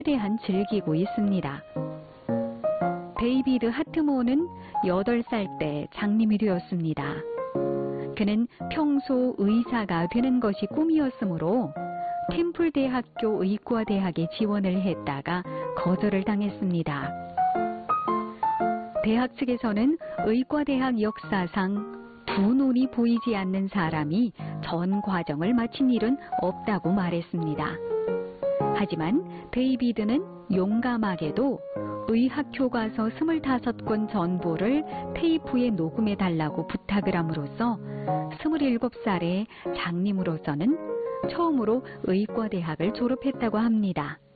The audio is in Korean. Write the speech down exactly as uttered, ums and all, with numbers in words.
최대한 즐기고 있습니다. 데이비드 하트모어는 여덟 살 때 장님이 되었습니다. 그는 평소 의사가 되는 것이 꿈이었으므로 템플 대학교 의과대학에 지원을 했다가 거절을 당했습니다. 대학 측에서는 의과대학 역사상 두 눈이 보이지 않는 사람이 전 과정을 마친 일은 없다고 말했습니다. 하지만 데이비드는 용감하게도 의학 교과서 스물다섯 권 전부를 테이프에 녹음해 달라고 부탁을 함으로써 스물일곱 살의 장님으로서는 처음으로 의과대학을 졸업했다고 합니다.